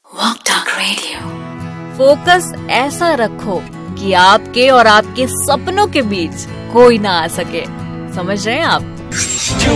Walk Talk Radio। Focus ऐसा रखो कि आपके और आपके सपनों के बीच कोई ना आ सके। समझ रहे हैं आप?